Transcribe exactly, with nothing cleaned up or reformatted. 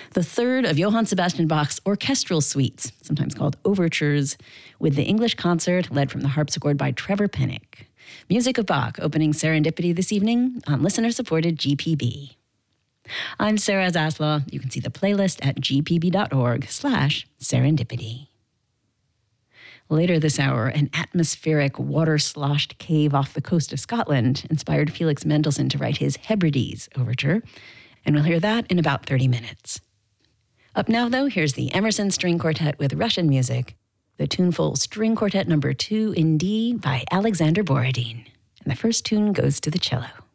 The third of Johann Sebastian Bach's orchestral suites, sometimes called overtures, with the English concert led from the harpsichord by Trevor Pennock. Music of Bach opening Serendipity this evening on listener-supported G P B. I'm Sarah Zaslaw. You can see the playlist at gpb.org slash serendipity. Later this hour, an atmospheric, water-sloshed cave off the coast of Scotland inspired Felix Mendelssohn to write his Hebrides overture, and we'll hear that in about thirty minutes. Up now, though, here's the Emerson String Quartet with Russian music, the tuneful String Quartet number two in D by Alexander Borodin. And the first tune goes to the cello.